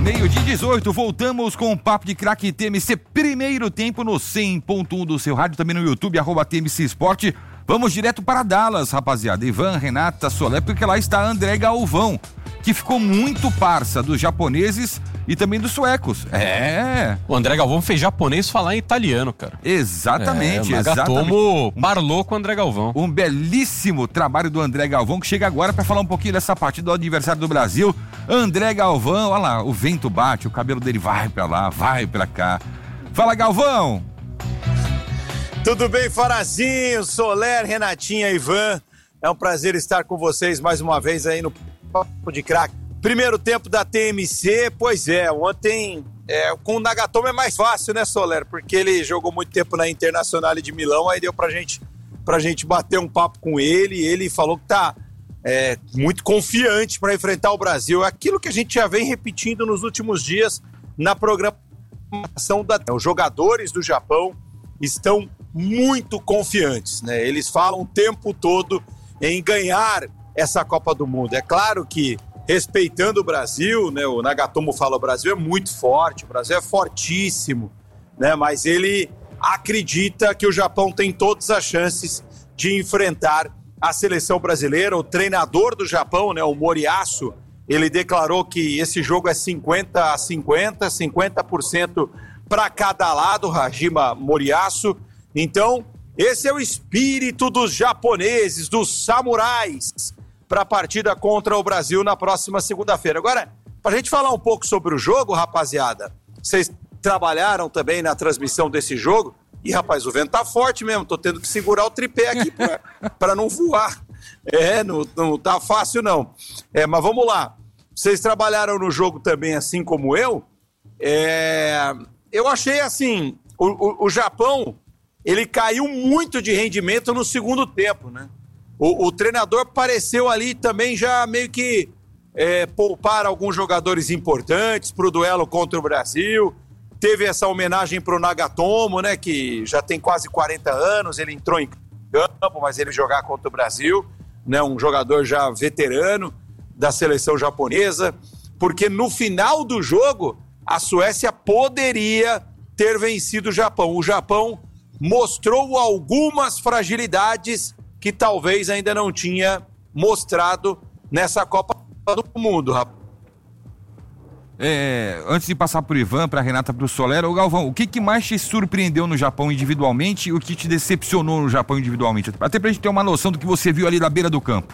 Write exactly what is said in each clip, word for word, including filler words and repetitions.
meio-dia dezoito, voltamos com o Papo de Craque T M C, primeiro tempo no cem ponto um do seu rádio, também no YouTube, arroba T M C Esporte. Vamos direto para Dallas, rapaziada. Ivan, Renata, Solé, porque lá está André Galvão, que ficou muito parça dos japoneses e também dos suecos. É. O André Galvão fez japonês falar em italiano, cara. Exatamente, é, o Nagatomo parlou com o André Galvão. Um belíssimo trabalho do André Galvão, que chega agora para falar um pouquinho dessa partida do aniversário do Brasil. André Galvão, olha lá, o vento bate, o cabelo dele vai para lá, vai para cá. Fala, Galvão! Tudo bem, Farazinho, Soler, Renatinha, Ivan? É um prazer estar com vocês mais uma vez aí no Papo de Craque. Primeiro tempo da T M C, pois é, ontem é, com o Nagatomo é mais fácil, né, Soler? Porque ele jogou muito tempo na Internacional de Milão, aí deu pra gente, pra gente bater um papo com ele, e ele falou que tá é, muito confiante para enfrentar o Brasil. Aquilo que a gente já vem repetindo nos últimos dias na programação da... Os jogadores do Japão estão muito confiantes, né? Eles falam o tempo todo em ganhar essa Copa do Mundo. É claro que respeitando o Brasil, né? O Nagatomo fala, o Brasil é muito forte, o Brasil é fortíssimo, né? Mas ele acredita que o Japão tem todas as chances de enfrentar a seleção brasileira. O treinador do Japão, né? O Moriyasu, ele declarou que esse jogo é cinquenta a cinquenta, cinquenta por cento para cada lado, Hajime Moriyasu. Então, esse é o espírito dos japoneses, dos samurais, para a partida contra o Brasil na próxima segunda-feira. Agora, para a gente falar um pouco sobre o jogo, rapaziada, vocês trabalharam também na transmissão desse jogo, e, rapaz, o vento tá forte mesmo, tô tendo que segurar o tripé aqui para não voar. É, não, não tá fácil não. É, mas vamos lá, vocês trabalharam no jogo também, assim como eu. É, eu achei assim, o, o, o Japão... ele caiu muito de rendimento no segundo tempo, né? O, o treinador pareceu ali também já meio que é, poupar alguns jogadores importantes para o duelo contra o Brasil. Teve essa homenagem para o Nagatomo, né? Que já tem quase quarenta anos, ele entrou em campo, mas ele jogar contra o Brasil, né? Um jogador já veterano da seleção japonesa, porque no final do jogo a Suécia poderia ter vencido o Japão. O Japão mostrou algumas fragilidades que talvez ainda não tinha mostrado nessa Copa do Mundo, rapaz. É, antes de passar pro Ivan, pra Renata, pro Soler, ô Galvão, o que, que mais te surpreendeu no Japão individualmente e o que te decepcionou no Japão individualmente? Até pra gente ter uma noção do que você viu ali na beira do campo.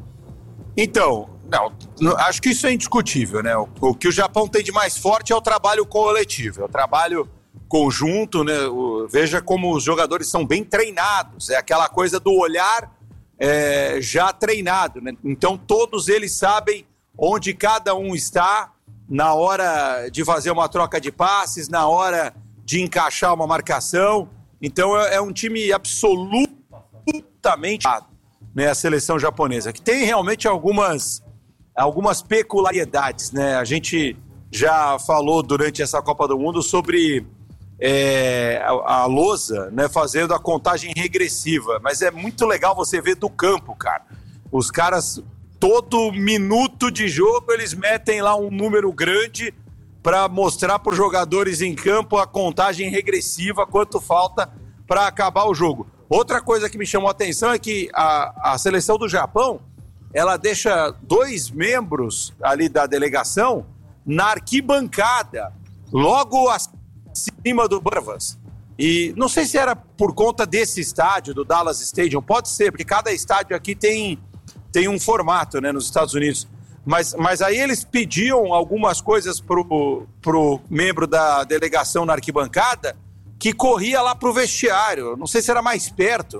Então, não, acho que isso é indiscutível, né? O, o que o Japão tem de mais forte é o trabalho coletivo, é o trabalho conjunto, né? O, veja como os jogadores são bem treinados, é aquela coisa do olhar é, já treinado, né? Então todos eles sabem onde cada um está na hora de fazer uma troca de passes, na hora de encaixar uma marcação. Então é, é um time absolutamente, né, a seleção japonesa, que tem realmente algumas, algumas peculiaridades, né? A gente já falou durante essa Copa do Mundo sobre É, a, a lousa, né, fazendo a contagem regressiva, mas é muito legal você ver do campo, cara. Os caras, todo minuto de jogo, eles metem lá um número grande para mostrar para os jogadores em campo a contagem regressiva, quanto falta para acabar o jogo. Outra coisa que me chamou a atenção é que a, a seleção do Japão, ela deixa dois membros ali da delegação na arquibancada, logo as acima do Barvas. E não sei se era por conta desse estádio, do Dallas Stadium, pode ser, porque cada estádio aqui tem, tem um formato, né, nos Estados Unidos. Mas, mas aí eles pediam algumas coisas pro, pro membro da delegação na arquibancada, que corria lá pro vestiário. Não sei se era mais perto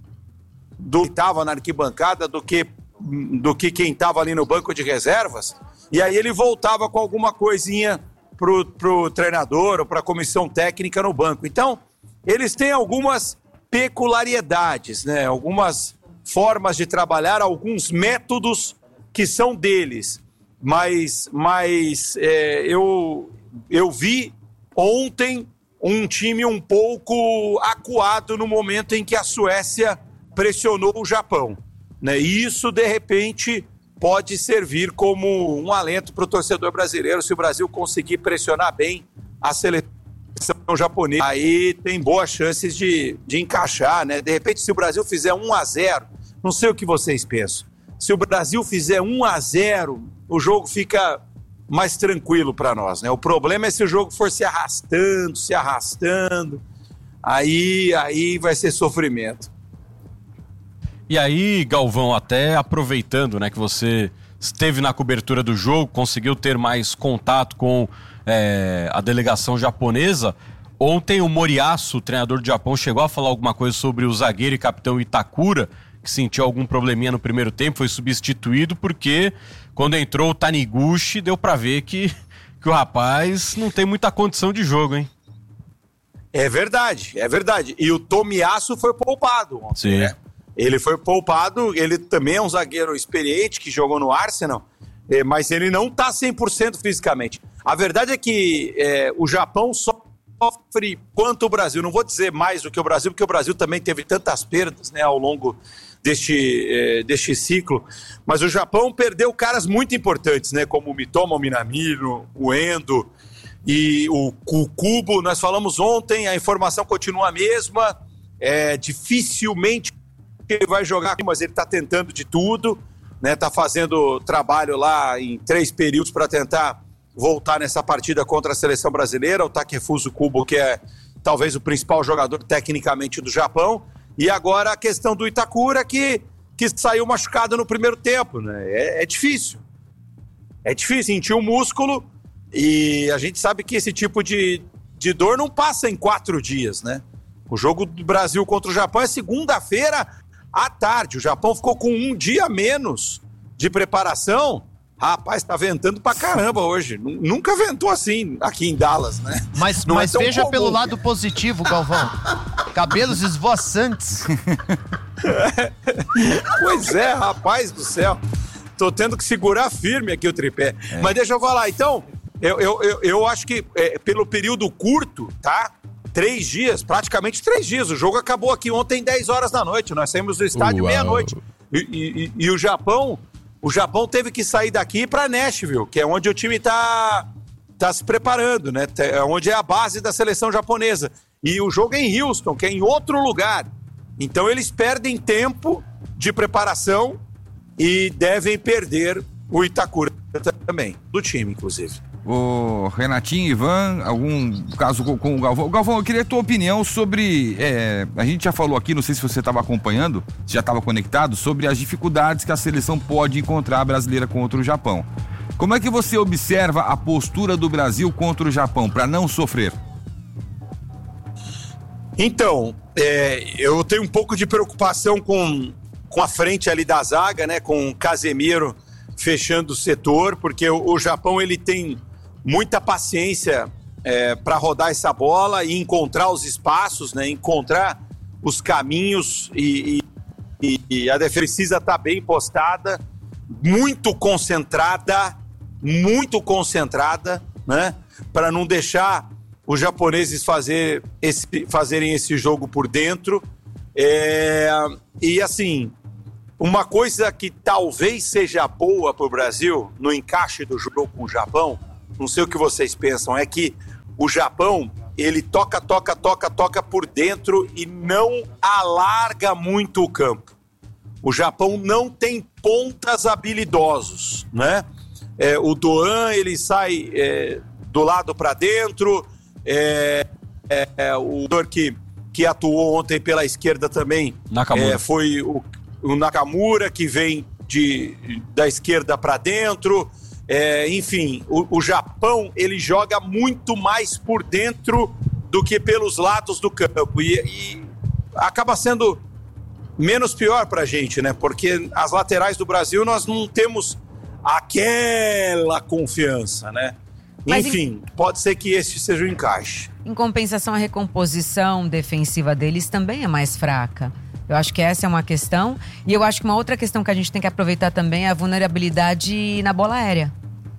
do que estava na arquibancada do que, do que quem estava ali no banco de reservas. E aí ele voltava com alguma coisinha pro, pro treinador ou para a comissão técnica no banco. Então, eles têm algumas peculiaridades, né? Algumas formas de trabalhar, alguns métodos que são deles. Mas, mas é, eu, eu vi ontem um time um pouco acuado no momento em que a Suécia pressionou o Japão, né? E isso, de repente, pode servir como um alento para o torcedor brasileiro se o Brasil conseguir pressionar bem a seleção japonesa. Aí tem boas chances de, de encaixar, né? De repente, se o Brasil fizer um a zero, não sei o que vocês pensam, se o Brasil fizer um a zero, o jogo fica mais tranquilo para nós, né? O problema é se o jogo for se arrastando, se arrastando, aí, aí vai ser sofrimento. E aí, Galvão, até aproveitando, né, que você esteve na cobertura do jogo, conseguiu ter mais contato com é, a delegação japonesa. Ontem o Moriyasu, o treinador do Japão, chegou a falar alguma coisa sobre o zagueiro e capitão Itakura, que sentiu algum probleminha no primeiro tempo, foi substituído porque quando entrou o Taniguchi, deu pra ver que, que o rapaz não tem muita condição de jogo, hein? É verdade, é verdade. E o Tomiyasu foi poupado ontem, Sim. né? Ele foi poupado, ele também é um zagueiro experiente que jogou no Arsenal, mas ele não tá cem por cento fisicamente. A verdade é que é, o Japão sofre quanto o Brasil. Não vou dizer mais do que o Brasil, porque o Brasil também teve tantas perdas, né, ao longo deste, é, deste ciclo. Mas o Japão perdeu caras muito importantes, né, como o Mitoma, o Minamino, o Endo e o, o Kubo. Nós falamos ontem, a informação continua a mesma. É, dificilmente ele vai jogar, mas ele está tentando de tudo, né? Está fazendo trabalho lá em três períodos para tentar voltar nessa partida contra a seleção brasileira. O Takefuso Kubo, que é talvez o principal jogador tecnicamente do Japão. E agora a questão do Itakura, que, que saiu machucado no primeiro tempo, né? É, é difícil. É difícil sentir o músculo e a gente sabe que esse tipo de, de dor não passa em quatro dias, né? O jogo do Brasil contra o Japão é segunda-feira à tarde. O Japão ficou com um dia a menos de preparação. Rapaz, tá ventando pra caramba hoje. Nunca ventou assim aqui em Dallas, né? Mas, Não mas é veja comum. pelo lado positivo, Galvão. Cabelos esvoaçantes. Pois é, rapaz do céu. Tô tendo que segurar firme aqui o tripé. É. Mas deixa eu falar, então, eu, eu, eu, eu acho que é, pelo período curto, tá? Três dias, praticamente três dias. O jogo acabou aqui ontem, dez horas da noite. Nós saímos do estádio Uau. meia-noite. E, e, e o Japão, o Japão teve que sair daqui para Nashville, que é onde o time tá, tá se preparando, né? É onde é a base da seleção japonesa. E o jogo é em Houston, que é em outro lugar. Então eles perdem tempo de preparação e devem perder o Itakura também, do time, inclusive. O Renatinho, Ivan, algum caso com, com o Galvão? Galvão, eu queria a tua opinião sobre, é, a gente já falou aqui, não sei se você estava acompanhando, se já estava conectado, sobre as dificuldades que a seleção pode encontrar brasileira contra o Japão. Como é que você observa a postura do Brasil contra o Japão, para não sofrer? Então, é, eu tenho um pouco de preocupação com, com a frente ali da zaga, né, com o Casemiro fechando o setor, porque o, o Japão ele tem muita paciência é, para rodar essa bola e encontrar os espaços, né, encontrar os caminhos e, e, e a defesa precisa estar bem postada, muito concentrada, muito concentrada, né, para não deixar os japoneses fazer esse, fazerem esse jogo por dentro. É, e assim, uma coisa que talvez seja boa para o Brasil no encaixe do jogo com o Japão, não sei o que vocês pensam, é que o Japão, ele toca, toca, toca, toca por dentro e não alarga muito o campo. O Japão não tem pontas habilidosos, né? É, o Doan, ele sai é, do lado para dentro, é, é, é, o jogador que, que atuou ontem pela esquerda também é, foi o, o Nakamura, que vem de, da esquerda para dentro. É, enfim, o, o Japão, ele joga muito mais por dentro do que pelos lados do campo e, e acaba sendo menos pior pra gente, né? Porque as laterais do Brasil nós não temos aquela confiança, né? Mas enfim, em... pode ser que esse seja o encaixe. Em compensação, a recomposição defensiva deles também é mais fraca. Eu acho que essa é uma questão. E eu acho que uma outra questão que a gente tem que aproveitar também é a vulnerabilidade na bola aérea.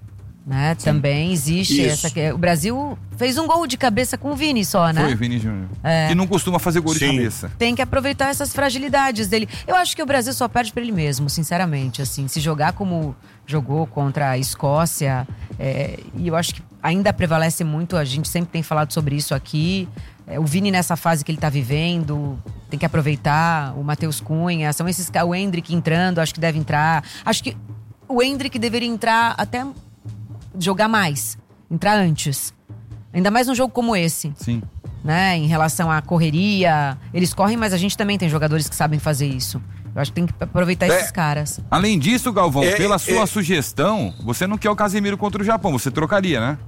Né? Também existe Isso. essa. O Brasil fez um gol de cabeça com o Vini só, né? Foi, Vini Júnior. É. Que não costuma fazer gol de Sim. cabeça. Tem que aproveitar essas fragilidades dele. Eu acho que o Brasil só perde pra ele mesmo, sinceramente. Assim, se jogar como jogou contra a Escócia, é, e eu acho que ainda prevalece muito, a gente sempre tem falado sobre isso aqui. É, o Vini nessa fase que ele tá vivendo, tem que aproveitar. O Matheus Cunha, são esses. O Endrick entrando, acho que deve entrar. Acho que o Endrick deveria entrar até jogar mais, entrar antes. Ainda mais num jogo como esse. Sim. Né? Em relação à correria, eles correm, mas a gente também tem jogadores que sabem fazer isso. Eu acho que tem que aproveitar É. esses caras. Além disso, Galvão, É, pela é. sua sugestão, você não quer o Casemiro contra o Japão, você trocaria, né?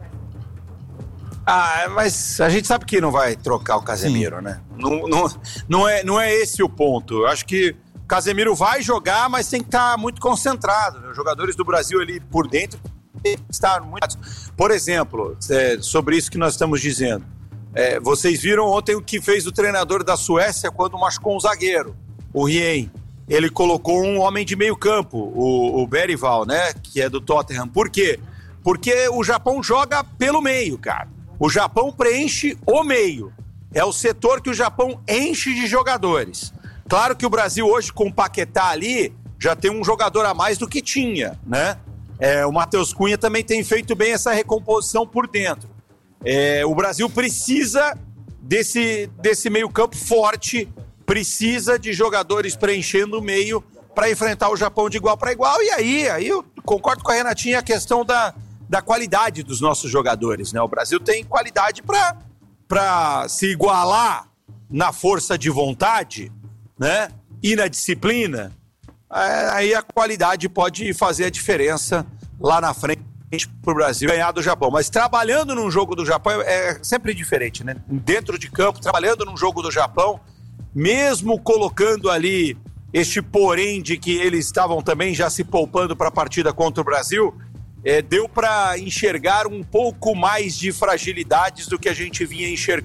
Ah, mas a gente sabe que não vai trocar o Casemiro, Sim. né? Não, não, não, é, não é esse o ponto. Eu acho que o Casemiro vai jogar, mas tem que estar muito concentrado, né? Os jogadores do Brasil ali por dentro tem que estar muito... Por exemplo, é, sobre isso que nós estamos dizendo. É, vocês viram ontem o que fez o treinador da Suécia quando machucou um zagueiro, o Rien. Ele colocou um homem de meio campo, o, o Berival, né? Que é do Tottenham. Por quê? Porque o Japão joga pelo meio, cara. O Japão preenche o meio. É o setor que o Japão enche de jogadores. Claro que o Brasil hoje, com o Paquetá ali, já tem um jogador a mais do que tinha, né? É, o Matheus Cunha também tem feito bem essa recomposição por dentro. É, o Brasil precisa desse, desse meio campo forte, precisa de jogadores preenchendo o meio para enfrentar o Japão de igual para igual. E aí, aí eu concordo com a Renatinha a questão da, da qualidade dos nossos jogadores, né? O Brasil tem qualidade para se igualar na força de vontade, né? E na disciplina. Aí a qualidade pode fazer a diferença lá na frente para o Brasil ganhar do Japão. Mas trabalhando num jogo do Japão é sempre diferente, né? Dentro de campo, trabalhando num jogo do Japão, mesmo colocando ali este porém de que eles estavam também já se poupando para a partida contra o Brasil, é, deu para enxergar um pouco mais de fragilidades do que a gente vinha enxergando.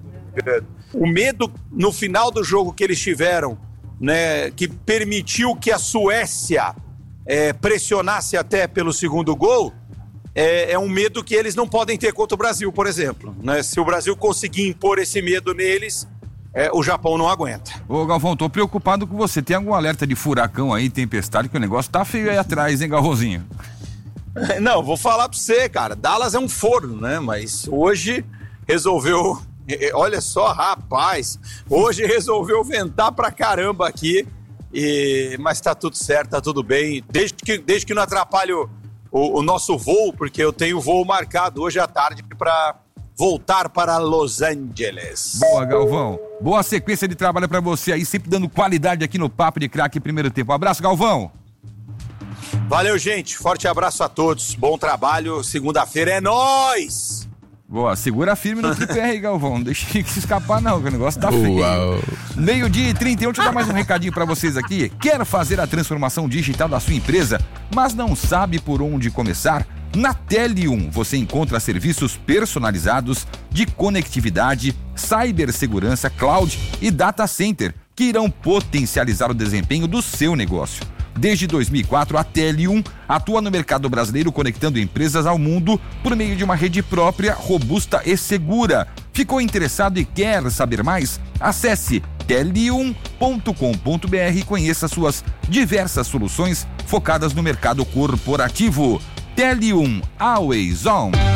O medo no final do jogo que eles tiveram, né, que permitiu que a Suécia é, pressionasse até pelo segundo gol, é, é um medo que eles não podem ter contra o Brasil, por exemplo, né? Se o Brasil conseguir impor esse medo neles, é, o Japão não aguenta. Ô Galvão, tô preocupado com você. Tem algum alerta de furacão aí, tempestade, que o negócio tá feio aí atrás, hein, Galvãozinho? Não, vou falar pra você, cara, Dallas é um forno, né? Mas hoje resolveu... Olha só, rapaz, hoje resolveu ventar pra caramba aqui, e, mas tá tudo certo, tá tudo bem, desde que, desde que não atrapalhe o, o, o nosso voo, porque eu tenho voo marcado hoje à tarde para voltar para Los Angeles. Boa, Galvão, boa sequência de trabalho pra você aí, sempre dando qualidade aqui no Papo de Craque primeiro tempo. Um abraço, Galvão. Valeu, gente, forte abraço a todos, bom trabalho, segunda-feira é nóis! Boa, segura firme no tripé aí, Galvão. Não deixa que se escapar, não, que o negócio tá feio. Meio-dia e trinta e um, deixa eu dar mais um recadinho pra vocês aqui. Quer fazer a transformação digital da sua empresa, mas não sabe por onde começar? Na Telium você encontra serviços personalizados de conectividade, cibersegurança, cloud e data center, que irão potencializar o desempenho do seu negócio. Desde dois mil e quatro, a Telium atua no mercado brasileiro conectando empresas ao mundo por meio de uma rede própria, robusta e segura. Ficou interessado e quer saber mais? Acesse telium ponto com ponto br e conheça suas diversas soluções focadas no mercado corporativo. Telium, always on.